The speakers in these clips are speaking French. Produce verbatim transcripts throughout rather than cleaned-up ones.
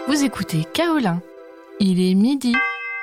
Vous écoutez Kaolin. Il est midi.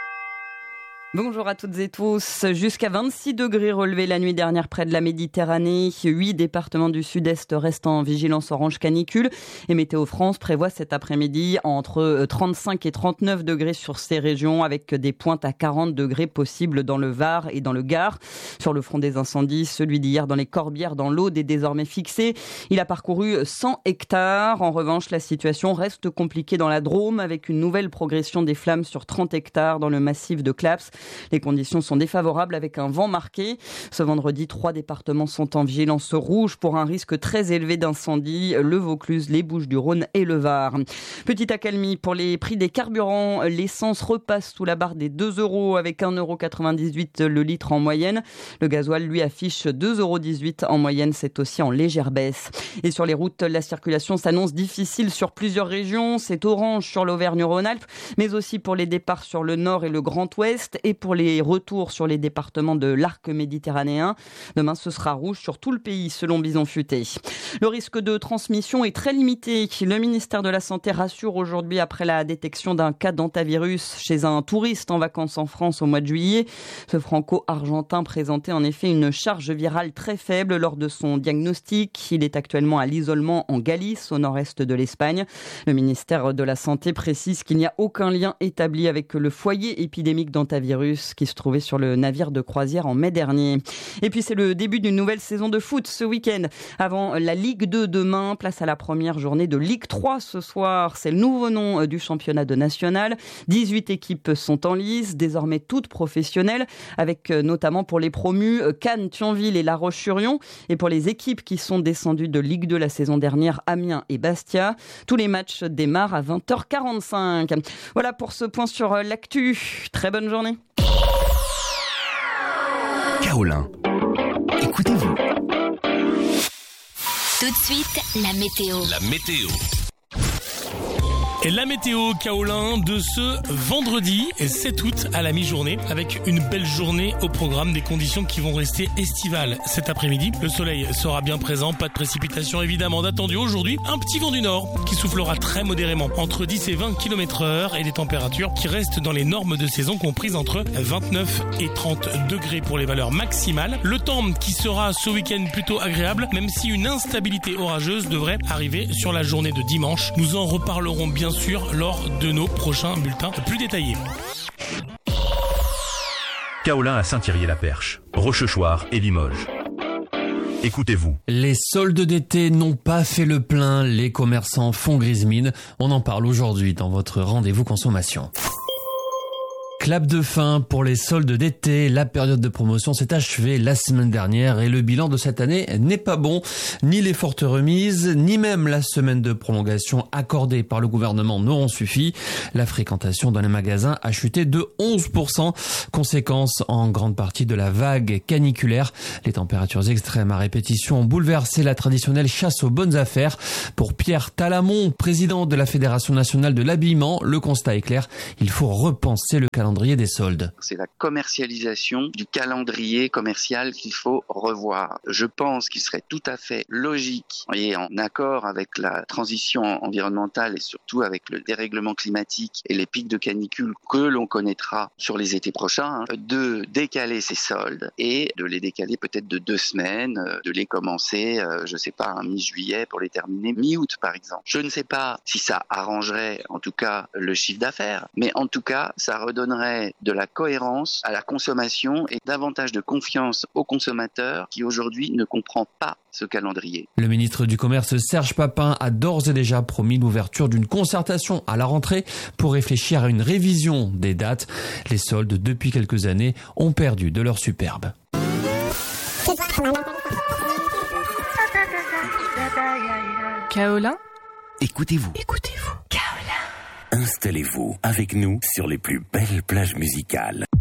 Bonjour à toutes et tous. Jusqu'à vingt-six degrés relevés la nuit dernière près de la Méditerranée. Huit départements du sud-est restent en vigilance orange canicule. Et Météo France prévoit cet après-midi entre trente-cinq et trente-neuf degrés sur ces régions, avec des pointes à quarante degrés possibles dans le Var et dans le Gard. Sur le front des incendies, celui d'hier dans les Corbières, dans l'Aude, est désormais fixé. Il a parcouru cent hectares. En revanche, la situation reste compliquée dans la Drôme, avec une nouvelle progression des flammes sur trente hectares dans le massif de Claps. Les conditions sont défavorables avec un vent marqué. Ce vendredi, trois départements sont en vigilance rouge pour un risque très élevé d'incendie. Le Vaucluse, les Bouches-du-Rhône et le Var. Petite accalmie pour les prix des carburants. L'essence repasse sous la barre des deux euros avec un euro quatre-vingt-dix-huit le litre en moyenne. Le gasoil, lui, affiche deux euros dix-huit en moyenne. C'est aussi en légère baisse. Et sur les routes, la circulation s'annonce difficile sur plusieurs régions. C'est orange sur l'Auvergne-Rhône-Alpes, mais aussi pour les départs sur le nord et le Grand Ouest et pour les retours sur les départements de l'arc méditerranéen. Demain, ce sera rouge sur tout le pays, selon Bison Futé. Le risque de transmission est très limité. Le ministère de la Santé rassure aujourd'hui après la détection d'un cas d'hantavirus chez un touriste en vacances en France au mois de juillet. Ce franco-argentin présentait en effet une charge virale très faible lors de son diagnostic. Il est actuellement à l'isolement en Galice, au nord-est de l'Espagne. Le ministère de la Santé précise qu'il n'y a aucun lien établi avec le foyer épidémique d'hantavirus qui se trouvait sur le navire de croisière en mai dernier. Et puis c'est le début d'une nouvelle saison de foot ce week-end. Avant la Ligue deux demain, place à la première journée de Ligue trois ce soir. C'est le nouveau nom du championnat de national. dix-huit équipes sont en lice, désormais toutes professionnelles, avec notamment pour les promus Cannes, Thionville et La Roche-sur-Yon. Et pour les équipes qui sont descendues de Ligue deux la saison dernière, Amiens et Bastia. Tous les matchs démarrent à vingt heures quarante-cinq. Voilà pour ce point sur l'actu. Très bonne journée. Kaolin, écoutez-vous. Tout de suite, la météo. La météo. Et la météo Kaolin de ce vendredi sept août à la mi-journée, avec une belle journée au programme, des conditions qui vont rester estivales cet après-midi. Le soleil sera bien présent, pas de précipitations évidemment d'attendu aujourd'hui. Un petit vent du nord qui soufflera très modérément, entre dix et vingt kilomètres heure, et des températures qui restent dans les normes de saison comprises entre vingt-neuf et trente degrés pour les valeurs maximales. Le temps qui sera ce week-end plutôt agréable, même si une instabilité orageuse devrait arriver sur la journée de dimanche. Nous en reparlerons bien sûr lors de nos prochains bulletins plus détaillés. Kaolin à Saint-Thierry-la-Perche, Rochechouart et Limoges. Écoutez-vous. Les soldes d'été n'ont pas fait le plein, les commerçants font grise mine. On en parle aujourd'hui dans votre rendez-vous consommation. Clap de fin pour les soldes d'été. La période de promotion s'est achevée la semaine dernière et le bilan de cette année n'est pas bon. Ni les fortes remises, ni même la semaine de prolongation accordée par le gouvernement n'auront suffi. La fréquentation dans les magasins a chuté de onze pour cent. Conséquence en grande partie de la vague caniculaire. Les températures extrêmes à répétition ont bouleversé la traditionnelle chasse aux bonnes affaires. Pour Pierre Talamon, président de la Fédération nationale de l'habillement, le constat est clair. Il faut repenser le calendrier des soldes. C'est la commercialisation du calendrier commercial qu'il faut revoir. Je pense qu'il serait tout à fait logique et en accord avec la transition environnementale et surtout avec le dérèglement climatique et les pics de canicule que l'on connaîtra sur les étés prochains, hein, de décaler ces soldes et de les décaler peut-être de deux semaines, de les commencer, euh, je sais pas, mi-juillet pour les terminer mi-août par exemple. Je ne sais pas si ça arrangerait en tout cas le chiffre d'affaires, mais en tout cas ça redonnerait de la cohérence à la consommation et davantage de confiance au consommateur qui aujourd'hui ne comprend pas ce calendrier. Le ministre du Commerce Serge Papin a d'ores et déjà promis l'ouverture d'une concertation à la rentrée pour réfléchir à une révision des dates. Les soldes depuis quelques années ont perdu de leur superbe. Kaolin, Écoutez-vous. Écoutez-vous. Kaolin. Installez-vous avec nous sur les plus belles plages musicales.